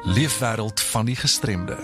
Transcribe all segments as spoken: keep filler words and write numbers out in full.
Leefwêreld van die gestremde.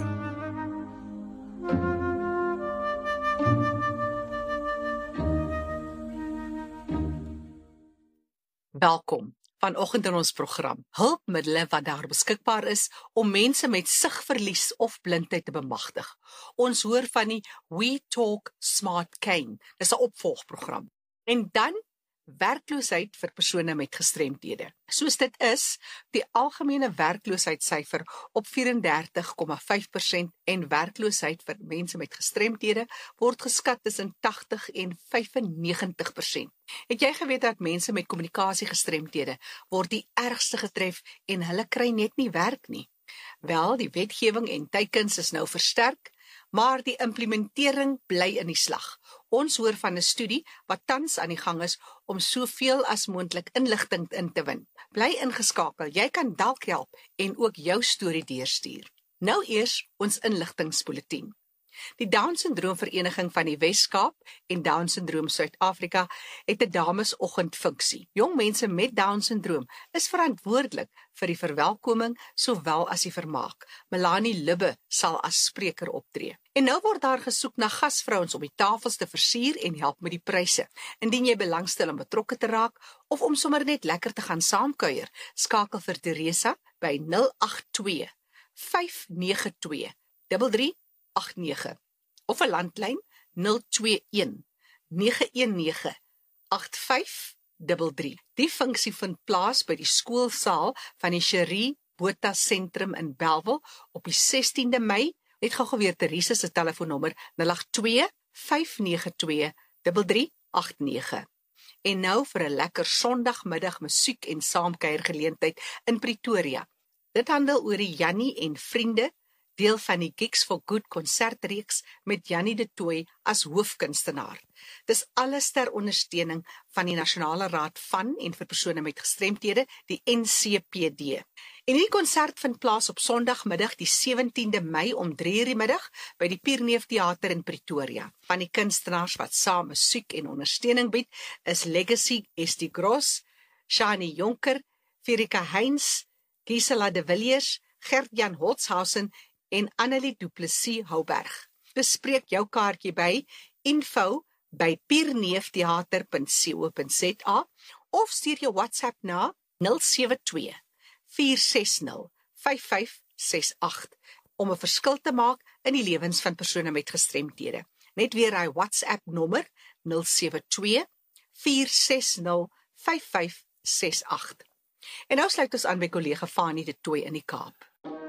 Welkom. Vanoggend in ons program, hulpmiddele wat daar beskikbaar is om mense met sigverlies of blindheid te bemagtig. Ons hoor van die We Talk Smart Cane, dis 'n opvolgprogram. En dan werkloosheid vir persone met gestremthede. Soos dit is, die algemene werkloosheidssyfer op vyf-en-dertig komma vyf persent en werkloosheid vir mense met gestremthede word geskat tussen tagtig en vyf-en-negentig persent. Het jy geweet dat mense met kommunikasiegestremthede word die ergste getref en hulle kry net nie werk nie? Wel, die wetgewing en teikens is nou versterk, maar die implementering bly in die slag. Ons hoor van 'n studie wat tans aan die gang is om soveel as moontlik inligting in te win. Bly ingeskakel, jy kan dalk help en ook jou storie deurstuur. Nou eers ons inligtingsbulletin. Die Down-sindroom Vereniging van die Wes-Kaap en Down-sindroom Suid-Afrika het 'n damesoggendfunksie. Jong mense met Down-sindroom is verantwoordelik vir die verwelkoming sowel as die vermaak. Melanie Libbe sal as spreker optree. En nou word daar gesoek na gasvrouens om die tafels te versier en help met die pryse. Indien jy belangstel om betrokke te raak of om sommer net lekker te gaan saamkuier, skakel vir Teresa by nul agt twee, vyf nege twee, drie drie agt nege of 'n landlyn nul twee een, nege een nege, agt vyf drie drie. Die funksie vind plaas by die skoolsaal van die Cherie Botha Sentrum in Bellville op die sestiende Mei. Net gou weer Teresa se telefoonnommer nul agt twee, vyf nege twee, drie drie agt nege. En nou vir 'n lekker Sondagmiddag musiek en saamkuier geleentheid in Pretoria. Dit handel oor die Jannie en Vriende, deel van die Gigs for Good konsertreeks met Jannie de Tooy as hoofkunstenaar. Dis alles ter ondersteuning van die Nasionale Raad van en vir persone met gestremthede, die N C P D. En die konsert vind plaas op Sondagmiddag die sewentiende Mei om drie uur die middag by die Pierneef Theater in Pretoria. Van die kunstenaars wat saam musiek en ondersteuning bied is Legacy Esti Gross, Shani Jonker, Verika Heinz, Gisela de Villiers, Gert-Jan Holzhausen en Annelie Du Plessis Houberg. Bespreek jou kaartjie by info by pierneeftheater punt co punt za of stuur jou WhatsApp na nul sewe twee, vier ses nul, vyf vyf ses agt om 'n verskil te maak in die lewens van persone met gestremthede. Net weer hy WhatsApp nommer nul sewe twee, vier ses nul, vyf vyf ses agt. En nou sluit ons aan by kollega Fanie de Tooy in die Kaap.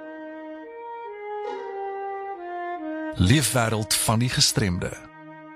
Leefwêreld van die gestremde.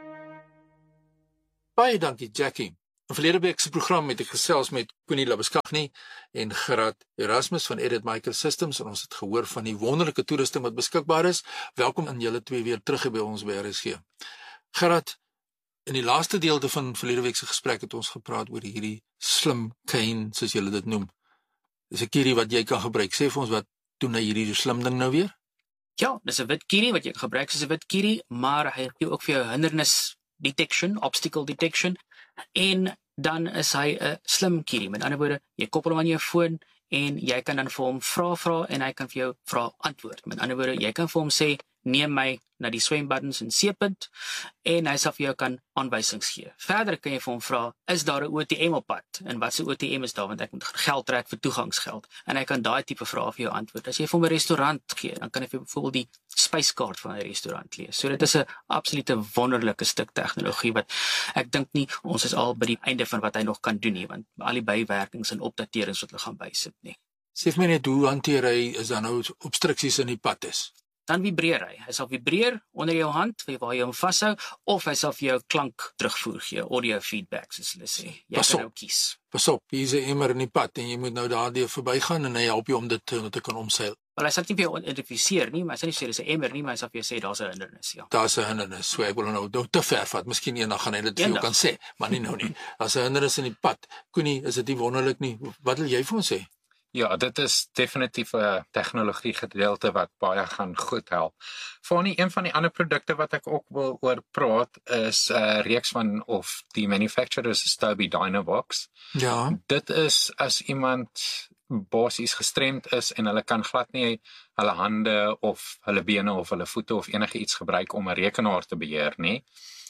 Baie dankie, Jackie. In verlede week se program het ek gesels met Connie Labuschagne en Gerard Erasmus van Edit Microsystems en ons het gehoor van die wonderlike toerusting wat beskikbaar is. Welkom aan julle twee weer terug by ons by R S G. Gerard, in die laaste deelte van verlede week se gesprek het ons gepraat oor hierdie slim cane, soos julle dit noem. Dis 'n kierie wat jy kan gebruik. Sê vir ons, wat doen hy hierdie slim ding nou weer? Ja, dis 'n wit kierie wat jy kan gebruik soos 'n wit kierie, maar hy gee ook vir jou hindernis detection, obstacle detection, en dan is hy 'n slim kierie. Met ander woorde, jy koppel hom aan jou foon en jy kan dan vir hom vra vra en hy kan vir jou vra antwoord. Met ander woorde, jy kan vir hom sê, neem my na die swembaddens in Seepunt en hy sal vir jou kan aanwysings gee. Verder kan jy vir hom vra, is daar 'n O T M op pad? En wat se O T M is daar, want ek moet geld trek vir toegangsgeld. En hy kan daai tipe vrae vir jou antwoord. As jy vir hom 'n restaurant gee, dan kan hy vir byvoorbeeld die spyskaart van 'n restaurant lees. So dit is 'n absolute wonderlike stuk tegnologie wat ek dink nie ons is al by die einde van wat hy nog kan doen nie, want al die bywerkings en opdaterings wat hulle gaan bysit nie. Sê vir my net, hoe hanteer hy as daar nou obstruksies in die pad is? Dan vibreer hy. Hy sal vibreer onder jou hand, waar jy hom vashou, of hy sal vir jou klank terugvoer gee, audio feedback, soos hulle sê. Jy Pas kan op. nou kies. Pas op, hier is 'n emmer in die pad en jy moet nou daardeur verbygaan en hy help jou om dit te, te kan omseil. Wel, hy sal nie vir jou identifiseer nie, maar hy sal nie sê dis 'n emmer nie, maar hy sal vir jou sê daar's 'n hindernis, ja. Daar's 'n hindernis, so ek wil nou nou te ver vat. Miskien eendag gaan hy dit vir jou Eendag. kan sê, maar nie nou nie. Daar's 'n hindernis in die pad. Connie, is dit nie wonderlik nie? Wat wil jy vir ons sê? Ja, dit is definitief 'n tegnologie gedeelte wat baie gaan goed help. Vir een van die ander produkte wat ek ook wil oor praat is 'n uh, reeks van of die manufacturer is Tobii Dynavox. Ja. Dit is as iemand basies gestremd is en hulle kan glad nie hulle hande of hulle bene of hulle voete of enige iets gebruik om 'n rekenaar te beheer nie.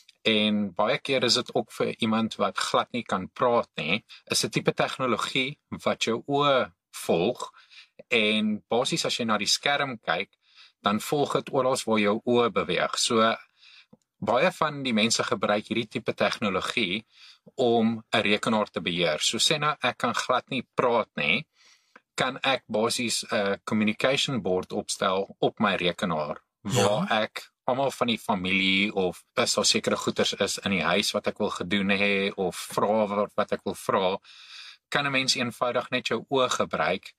En baie keer is dit ook vir iemand wat glad nie kan praat nie, is 'n tipe tegnologie wat jou oë volg en basies as jy na die skerm kyk, dan volg dit oral waar jou oë beweeg. So baie van die mense gebruik hierdie tipe tegnologie om 'n rekenaar te beheer. So sê nou ek kan glad nie praat nie, kan ek basies 'n uh, communication board opstel op my rekenaar waar ja. ek almal van die familie of is daar sekere goeders is in die huis wat ek wil gedoen hê of vra wat, wat ek wil vra, kan 'n mens eenvoudig net jou oë gebruik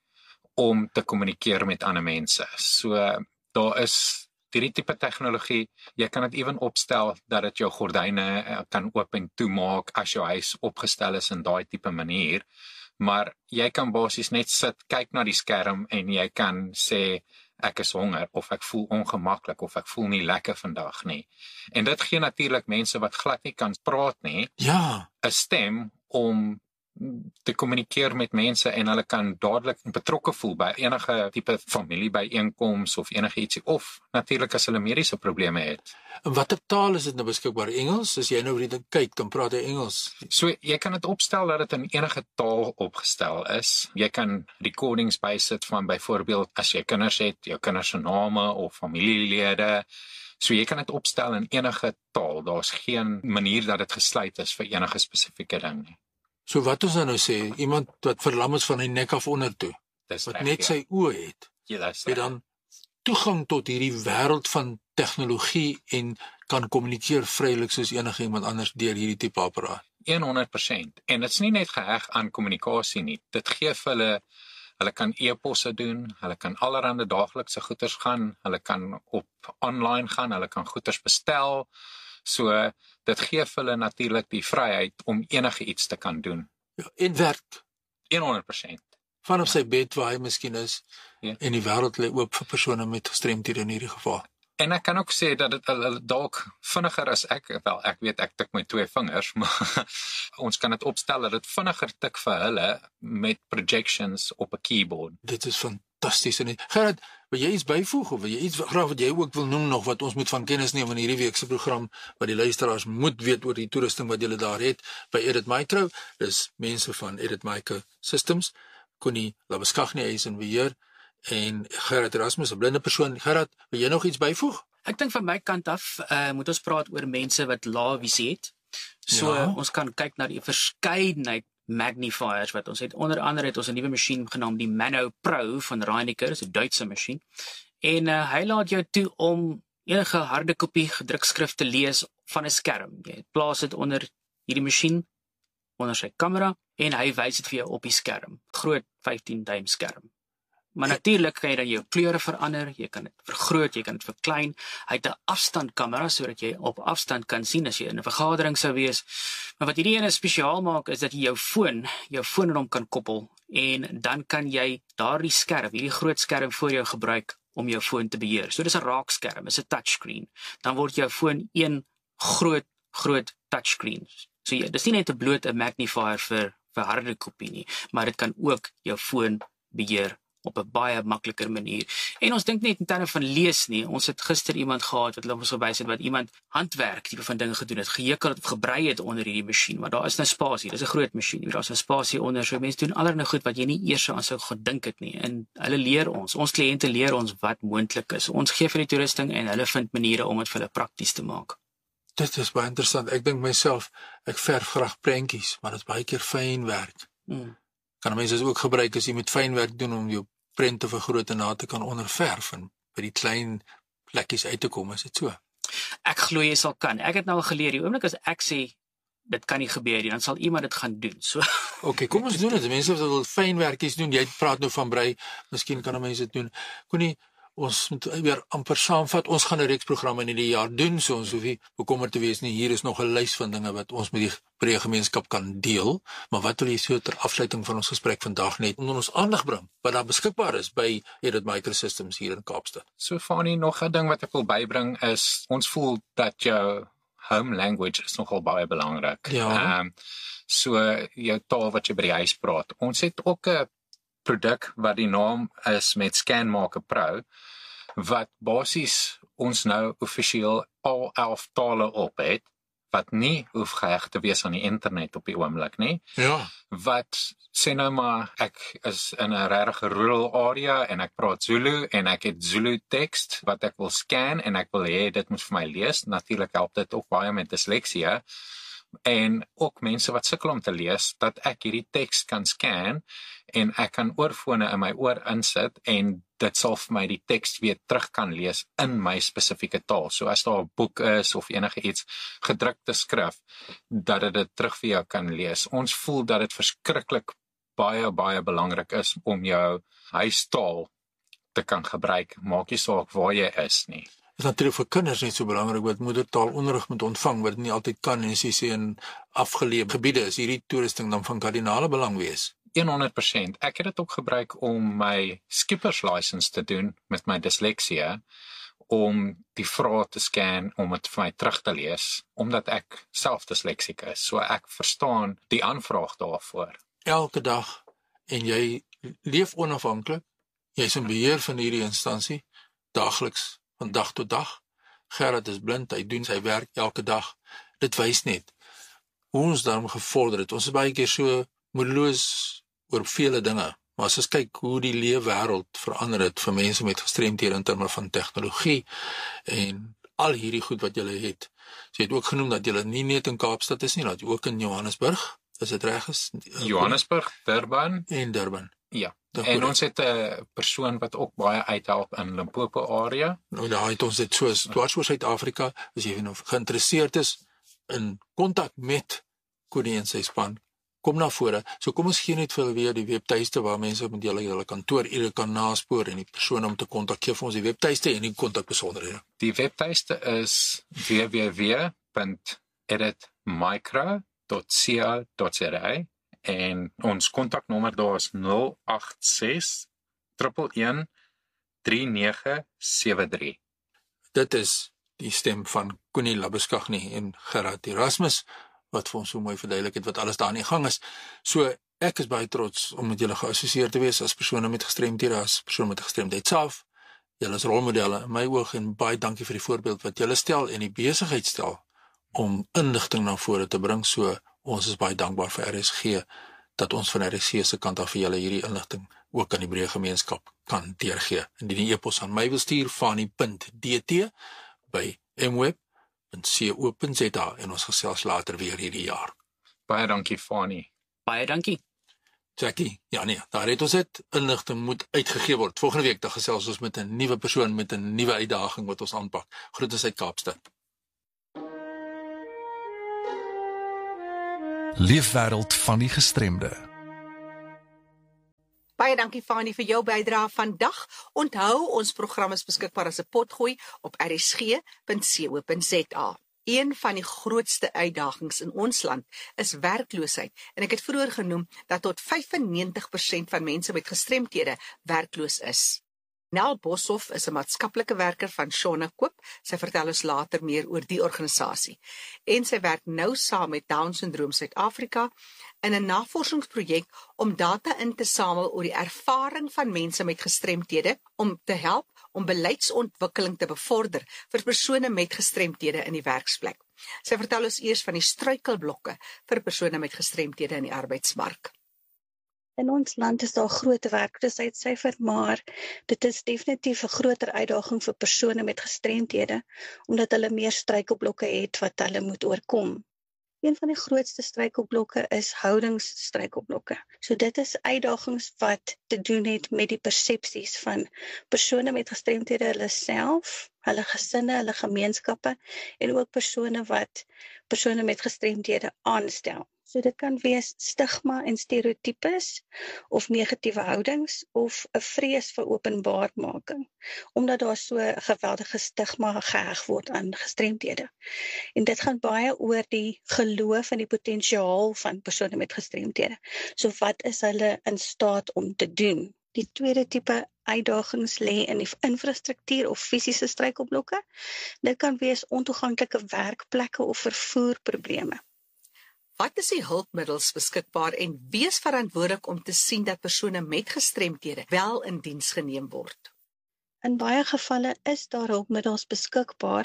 om te kommunikeer met ander mense. So daar is hierdie tipe tegnologie, jy kan dit ewen opstel dat dit jou gordyne kan oop en toe maak as jou huis opgestel is in daai tipe manier, maar jy kan basies net sit, kyk na die skerm en jy kan sê ek is honger of ek voel ongemaklik of ek voel nie lekker vandag nie. En dit gee natuurlik mense wat glad nie kan praat nie, Ja, 'n stem om te kommunikeer met mense en hulle kan dadelik betrokke voel by enige tipe familiebyeenkoms of enige ietsie of natuurlik as hulle mediese probleme het. en watter taal is dit nou beskikbaar? Engels? As jy nou weer kyk, dan praat hy Engels. So jy kan dit opstel dat dit in enige taal opgestel is. Jy kan recordings bysit van byvoorbeeld as jy kinders het, jou kinders se name of familielede. So jy kan dit opstel in enige taal. Daar's geen manier dat dit gesluit is vir enige spesifieke ding nie. So wat ons nou sê, iemand wat verlam is van die nek af onder toe, Dis wat reg, net ja. sy oë het, Ja, dis het reg. dan toegang tot hierdie wêreld van tegnologie en kan kommunikeer vrylik soos enige iemand anders deur hierdie tipe apparaat. honderd persent. En dit's nie net geheg aan kommunikasie nie. Dit gee vir hulle hulle kan e-posse doen, hulle kan allerlei daaglikse goeders gaan, hulle kan op online gaan, hulle kan goeders bestel. So dit gee vir hulle natuurlik die vryheid om enige iets te kan doen. Ja, en werk honderd persent. vanaf sy bed waar hy miskien is, Ja. en die wêreld lê oop vir persone met gestremdhede in hierdie geval. En ek kan ook sê dat dit hulle dalk vinniger as ek, wel ek weet ek tik met twee vingers, maar ons kan dit opstel dat dit vinniger tik vir hulle met projections op 'n keyboard. Dit is fantasties. En Gerard, wil jy iets byvoeg of wil jy iets graag wat jy ook wil noem nog wat ons moet van kennis neem in hierdie week se program wat die luisteraars moet weet oor die toerusting wat julle daar het by Edit Micro? Dis mense van Edit Micro Systems, Connie Labuschagne is in beheer en Gerard Erasmus, 'n blinde persoon. Gerard, wil jy nog iets byvoeg? Ek dink van my kant af, uh, moet ons praat oor mense wat lae visie het. So Ja. uh, ons kan kyk na die verskeidenheid magnifiers wat ons het. Onder andere het ons 'n nuwe masjien genaamd die Mano Pro van Reinecker, dis 'n Duitse masjien. En uh, hy laat jou toe om enige harde kopie gedrukskrif te lees van 'n skerm. Jy plaas dit onder hierdie masjien, onder sy kamera en hy wys dit vir jou op die skerm. Groot vyftien duim skerm. Maar natuurlik kan jy dan jou kleure verander, jy kan dit vergroot, jy kan dit verklein. Hy het 'n afstandkamera sodat jy op afstand kan sien as jy in 'n vergadering sou wees. Maar wat hierdie ene spesiaal maak is dat jy jou foon, jou foon aan hom kan koppel en dan kan jy daardie skerm, hierdie groot skerm voor jou gebruik om jou foon te beheer. So dis 'n raakskerm, is 'n touchscreen. Dan word jou foon een groot groot touchscreen. So ja, dis nie net 'n bloot 'n magnifier vir vir harde kopie nie, maar dit kan ook jou foon beheer op 'n baie makliker manier. En ons dink net in terme van lees nie. Ons het gister iemand gehad wat ons gewys het wat iemand handwerk tipe van dinge gedoen het, gehekel het of gebrei het onder hierdie masjien, maar daar is nou spasie. Dis 'n groot masjien. Daar's 'n spasie onder. So mense doen allerlei goed wat jy nie eers aan sou gedink het nie. En hulle leer ons. Ons kliënte leer ons wat moontlik is. Ons gee vir die toerusting en hulle vind maniere om dit vir hulle prakties te maak. Dit is baie interessant. Ek dink myself, ek verf graag prentjies, maar dit is baie keer fynwerk. Hmm. Kan mense dit ook gebruik as jy met fynwerk doen om jou prent te vergroot en na te kan onderverf en by die klein plekkies uit te kom, is dit so? Ek glo jy sal kan. Ek het nou al geleer, die oomblik as ek sê dit kan nie gebeur nie, dan sal iemand dit gaan doen. So OK, kom ons doen dit. Mense wat wil fynwerkies doen, jy praat nou van brei, miskien kan mense dit doen. Koenie, ons moet weer amper saamvat. Ons gaan 'n reeks programme in hierdie jaar doen, so ons hoef nie bekommerd te wees nie. Hier is nog 'n lys van dinge wat ons met die breë gemeenskap kan deel. Maar wat wil jy so ter afsluiting van ons gesprek vandag net onder ons aandag bring wat daar beskikbaar is by Edit Micro Systems hier in Kaapstad? So Fanie, nog 'n ding wat ek wil bybring is ons voel dat jou home language is nogal baie belangrik. Ja. Ehm um, so jou taal wat jy by die huis praat. Ons het ook 'n produk wat die naam is met ScanMaker Pro, wat basies ons nou offisieel al elf tale op het, wat nie hoef geheg te wees aan die internet op die oomblik nie. Ja. Wat sê nou maar, ek is in 'n regtig rural area en ek praat Zulu en ek het Zulu tekst wat ek wil scan en ek wil hê dit moet vir my lees. Natuurlik help dit ook baie met disleksie en ook mense wat sukkel om te lees, dat ek hierdie teks kan scan en ek kan oorfone in my oor insit en dit sal vir my die teks weer terug kan lees in my spesifieke taal. So as daar 'n boek is of enige iets gedrukte skrif, dat dit dit terug vir jou kan lees. Ons voel dat dit verskriklik baie baie belangrik is om jou huistaal te kan gebruik, maak nie saak waar jy is nie. Dit is natuurlik vir kinders net so belangrik wat moedertaalonderrig moet ontvang, wat dit nie altyd kan en as jy sê in afgeleë gebiede is hierdie toerusting dan van kardinale belang wees. honderd persent. Ek het dit ook gebruik om my skipper's license te doen met my disleksie, om die vrae te scan, om dit vir my terug te lees, omdat ek self disleksiek is. So ek verstaan die aanvraag daarvoor. Elke dag en jy leef onafhanklik, jy is in beheer van hierdie instansie, daagliks, van dag tot dag. Gerard is blind, hy doen sy werk elke dag. Dit wys net hoe ons daarom gevorder het. Ons is baie keer so moedeloos oor vele dinge, maar as ons kyk hoe die leefwêreld verander het vir mense met gestremthede in terme van tegnologie en al hierdie goed wat julle het. Jy het ook genoem dat julle nie net in Kaapstad is nie, dat jy ook in Johannesburg, is dit reg is? Johannesburg, Durban en Durban. Ja. En ons het 'n persoon wat ook baie uithelp in Limpopo area. Nou daar het ons dit soos dwars oor Suid-Afrika, as jy nou geïnteresseerd is in kontak met Connie en sy span, kom na vore. So kom ons gee net vir hulle weer die webtuiste waar mense met julle julle kantoor ure kan naspoor en die persoon om te kontak, gee vir ons die webtuiste en die kontakbesonderhede. Die webtuiste is w w w punt edit micro punt co punt za en ons kontaknommer daar is nul agt ses een een een drie nege sewe drie. Dit is die stem van Connie Labuschagne en Gerard Erasmus, wat vir ons so mooi verduidelik het wat alles daar aan die gang is. So ek is baie trots om met julle geassosieer te wees as persone met gestremdhede, as persone met gestremdheid self. Julle is rolmodelle in my oog en baie dankie vir die voorbeeld wat julle stel en die besigheid stel om inligting na vore te bring. So ons is baie dankbaar vir R S G dat ons van R S G se kant af vir julle hierdie inligting ook aan die breë gemeenskap kan deurgee. Indien die e-pos aan my wil stuur, fani punt d t by m web punt co punt za en ons gesels later weer hierdie jaar. Baie dankie Fani. Baie dankie. Jackie, ja nee, daar het ons dit, inligting moet uitgegee word. Volgende week dan gesels ons met 'n nuwe persoon met 'n nuwe uitdaging wat ons aanpak. Groete uit Kaapstad. Leefwêreld van die gestremde. Baie dankie Fani vir jou bydrae vandag. Onthou, ons program is beskikbaar as 'n potgooi op r s g punt co punt za. Een van die grootste uitdagings in ons land is werkloosheid en ek het vroeër genoem dat tot vyfennegentig persent van mense met gestremthede werkloos is. Nel Boshoff is 'n maatskaplike werker van Shona Koop. Sy vertel ons later meer oor die organisasie. En sy werk nou saam met Down Syndroom Suid-Afrika in 'n navorsingsprojek om data in te samel oor die ervaring van mense met gestremthede om te help om beleidsontwikkeling te bevorder vir persone met gestremthede in die werksplek. Sy vertel ons eers van die struikelblokke vir persone met gestremthede in die arbeidsmark. In ons land is daar groot werkloosheidssyfer, maar dit is definitief 'n groter uitdaging vir persone met gestremthede, omdat hulle meer struikelblokke het wat hulle moet oorkom. Een van die grootste struikelblokke is houdingsstruikelblokke. So dit is uitdagings wat te doen het met die persepsies van persone met gestremthede hulle self, hulle gesinne, hulle gemeenskappe en ook persone wat persone met gestremthede aanstel. So dit kan wees stigma en stereotypes of negatiewe houdings of 'n vrees vir openbaarmaking, omdat daar so 'n geweldige stigma geheg word aan gestremthede. En dit gaan baie oor die geloof en die potensiaal van persone met gestremthede. So wat is hulle in staat om te doen? Die tweede tipe uitdagings lê in die infrastruktuur of fisiese struikelblokke. Dit kan wees ontoeganklike werkplekke of vervoerprobleme. Wat is die hulpmiddels beskikbaar en wie is verantwoordelik om te sien dat persone met gestremthede wel in diens geneem word? In baie gevalle is daar hulpmiddels beskikbaar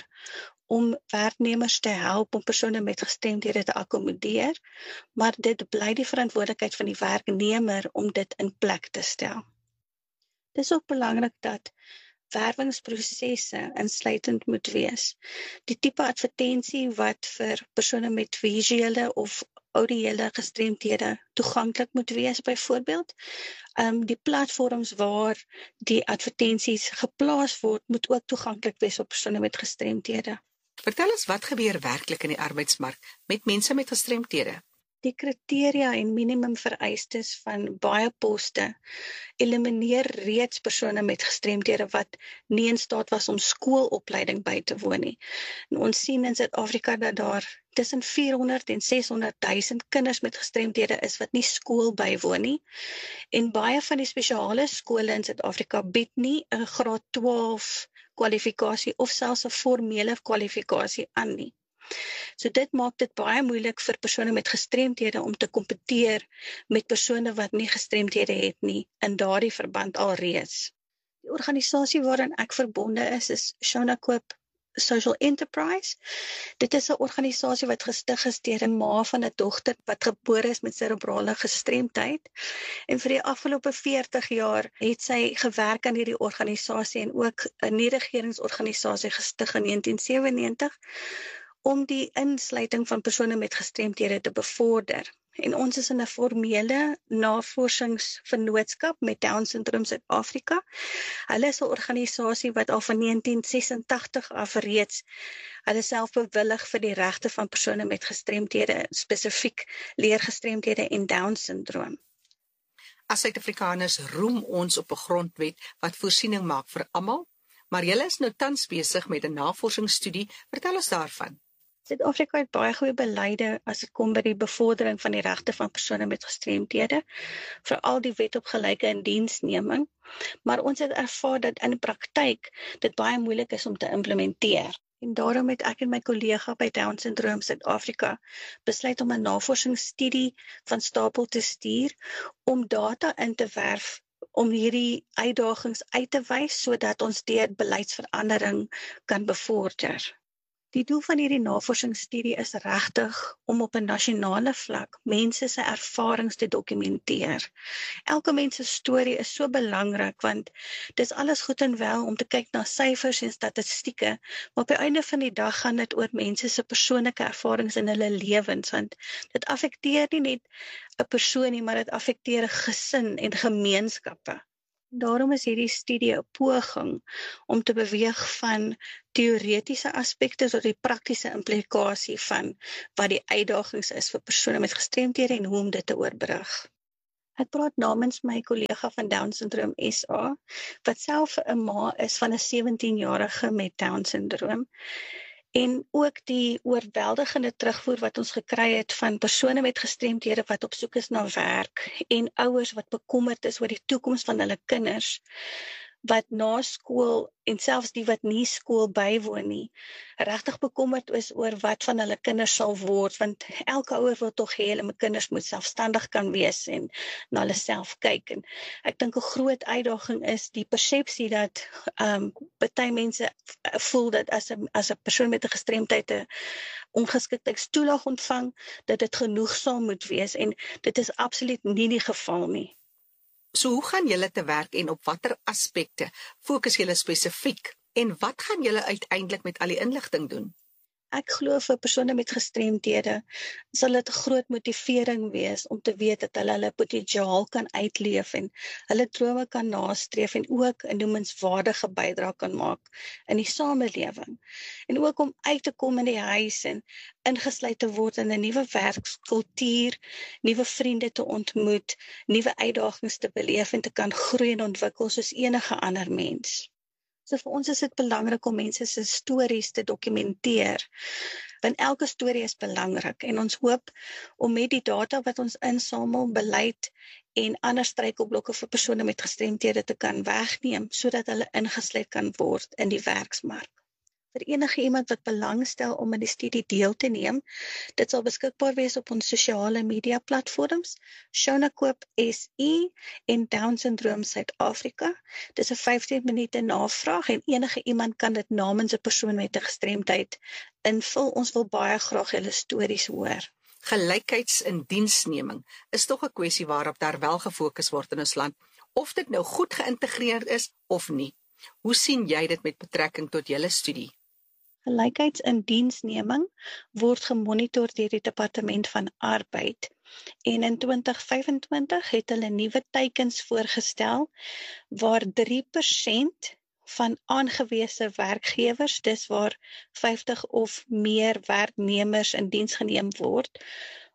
om werknemers te help om persone met gestremthede te akkommodeer, maar dit bly die verantwoordelikheid van die werknemer om dit in plek te stel. Dit is ook belangrik dat werwingsprosesse insluitend moet wees. Die tipe advertensie wat vir persone met visuele of audiële gestremthede toeganklik moet wees, byvoorbeeld. Um, die platforms waar die advertensies geplaas word, moet ook toeganklik wees op persone met gestremthede. Vertel ons wat gebeur werklik in die arbeidsmark met mense met gestremthede? Die kriteria en minimum vereistes van baie poste elimineer reeds persone met gestremthede wat nie in staat was om skoolopleiding by te woon nie. En ons sien in Suid-Afrika dat daar tussen vierhonderd en seshonderd duisend kinders met gestremthede is wat nie skool bywoon nie. En baie van die spesiale skole in Suid-Afrika bied nie 'n graad twaalf kwalifikasie of selfs 'n formele kwalifikasie aan nie. So dit maak dit baie moeilik vir persone met gestremthede om te kompeteer met persone wat nie gestremthede het nie in daardie verband alreeds. Die organisasie waarin ek verbonde is, is Shona Coop Social Enterprise. Dit is 'n organisasie wat gestig is deur 'n ma van 'n dogter wat gebore is met serebrale gestremdheid. En vir die afgelope veertig jaar het sy gewerk aan hierdie organisasie en ook 'n nie-regeringsorganisasie gestig in negentien sewennegentig om die insluiting van persone met gestremthede te bevorder. En ons is in 'n formele navorsingsvennootskap met Down Syndroom Suid-Afrika. Hulle is 'n organisasie wat al van negentien sesentagtig af reeds hulle self bewillig vir die regte van persone met gestremthede, spesifiek leergestremthede en Down Syndroom. As Suid-Afrikaners roem ons op 'n grondwet wat voorsiening maak vir almal, maar julle is nou tans besig met 'n navorsingsstudie. Vertel ons daarvan. Suid-Afrika het baie goeie beleide as dit kom by die bevordering van die regte van persone met gestremthede, veral die wet op gelyke indiensneming, maar ons het ervaar dat in die praktyk dit baie moeilik is om te implementeer. En daarom het ek en my kollega by Down Syndroom Suid-Afrika besluit om 'n navorsingsstudie van stapel te stuur om data in te werf om hierdie uitdagings uit te wys sodat ons deur beleidsverandering kan bevorder. Die doel van hierdie navorsingsstudie is regtig om op 'n nasionale vlak mense se ervarings te dokumenteer. Elke mens se storie is so belangrik want dis alles goed en wel om te kyk na syfers en statistieke, maar op die einde van die dag gaan dit oor mense se persoonlike ervarings in hulle lewens, want dit affekteer nie net 'n persoon nie, maar dit affekteer 'n gesin en gemeenskappe. Daarom is hierdie studie 'n poging om te beweeg van teoretiese aspekte tot die praktiese implikasie van wat die uitdagings is vir persone met gestremthede en hoe om dit te oorbrug. Ek praat namens my kollega van Down Syndroom S A, wat self 'n ma is van 'n sewentienjarige met Down Syndroom. En ook die oorweldigende terugvoer wat ons gekry het van persone met gestremthede wat op soek is na werk en ouers wat bekommerd is oor die toekoms van hulle kinders, wat na skool en selfs die wat nie skool bywoon nie, regtig bekommerd is oor wat van hulle kinders sal word, want elke ouer wil tog hê hulle kinders moet selfstandig kan wees en na hulle self kyk. En ek dink 'n groot uitdaging is die persepsie dat um, baie mense voel dat as 'n as 'n persoon met 'n gestremdheid 'n ongeskiktheidstoelaag ontvang, dat dit genoegsaam moet wees en dit is absoluut nie die geval nie. So hoe gaan julle te werk en op watter aspekte fokus julle spesifiek en wat gaan julle uiteindelik met al die inligting doen? Ek glo vir persone met gestremthede sal dit 'n groot motivering wees om te weet dat hulle hulle potensiaal kan uitleef en hulle drome kan nastreef en ook 'n noemenswaardige bydrae kan maak in die samelewing. En ook om uit te kom in die huis en ingesluit te word in 'n nuwe werkskultuur, nuwe vriende te ontmoet, nuwe uitdagings te beleef en te kan groei en ontwikkel soos enige ander mens. So vir ons is dit belangrik om mense se stories te dokumenteer, want elke storie is belangrik en ons hoop om met die data wat ons insamel, beleid en ander struikelblokke vir persone met gestremthede te kan wegneem, sodat hulle ingesluit kan word in die werksmark. Vir enige iemand wat belangstel om aan die studie deel te neem, dit sal beskikbaar wees op ons sosiale media platforms, Shona Koop S E en Down Syndrome Suid-Afrika. Dis 'n vyftien minute navraag en enige iemand kan dit namens 'n persoon met 'n gestremdheid invul. Ons wil baie graag julle stories hoor. Gelykheids in diensneming is tog 'n kwessie waarop daar wel gefokus word in ons land, of dit nou goed geïntegreer is of nie. Hoe sien jy dit met betrekking tot julle studie? Gelykheids in diensneming word gemonitor deur die Departement van Arbeid en in twintig vyf en twintig het hulle nuwe teikens voorgestel waar drie persent van aangewese werkgewers, dis waar vyftig of meer werknemers in diens geneem word,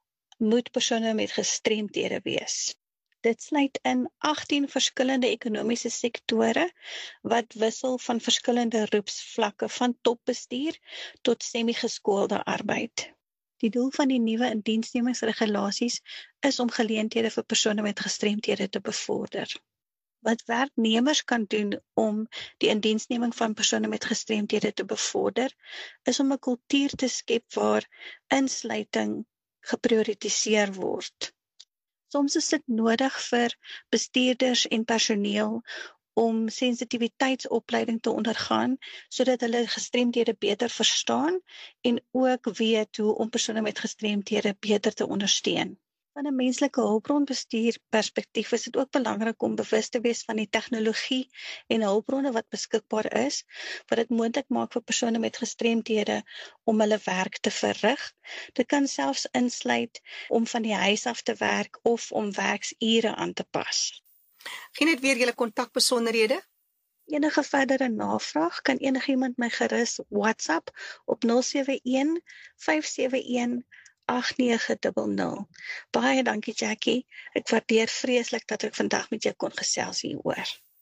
moet persone met gestremdhede wees. Dit sluit in agtien verskillende ekonomiese sektore wat wissel van verskillende roepsvlakke van topbestuur tot semi-geskoolde arbeid. Die doel van die nuwe indiensnemingsregulasies is om geleenthede vir persone met gestremdhede te bevorder. Wat werknemers kan doen om die indiensneming van persone met gestremdhede te bevorder, is om 'n kultuur te skep waar insluiting geprioritiseer word. Soms is dit nodig vir bestuurders en personeel om sensitiwiteitsopleiding te ondergaan, sodat hulle gestremdhede beter verstaan en ook weet hoe om persone met gestremdhede beter te ondersteun. Van 'n menslike hulpbronbestuur perspektief is dit ook belangrik om bewus te wees van die tegnologie en hulpbronne wat beskikbaar is, wat dit moontlik maak vir persone met gestremdhede om hulle werk te verrig. Dit kan selfs insluit om van die huis af te werk of om werksure aan te pas. Gee net weer julle kontakbesonderhede. Enige verdere navraag kan enigiemand my gerus WhatsApp op nul sewe een vyf sewe een agt nege nul nul. Baie dankie Jackie. Ek waardeer vreeslik dat ek vandag met jou kon gesels hieroor.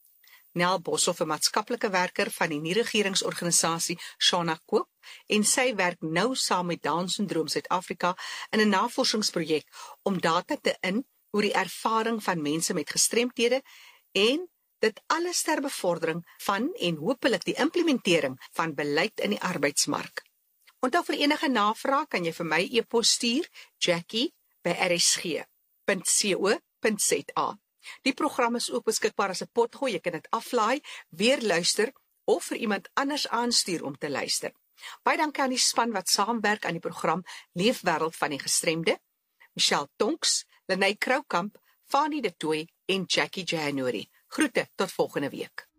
Nel Boshoff, 'n maatskaplike werker van die nie-regeringsorganisasie Shona Koop, en sy werk nou saam met Down Syndrome Suid-Afrika in 'n navorsingsprojek om data te in oor die ervaring van mense met gestremdhede en dit alles ter bevordering van en hopelik die implementering van beleid in die arbeidsmark. Onthou vir enige navraag kan jy vir my e-pos stuur, Jackie by r s g punt co punt z a. Die program is ook beskikbaar as 'n potgooi, jy kan dit aflaai, weer luister of vir iemand anders aanstuur om te luister. Baie dankie aan die span wat saamwerk aan die program Leefwêreld van die Gestremde, Michelle Tonks, Lenay Kroukamp, Fanie de Tooy en Jackie January. Groete tot volgende week.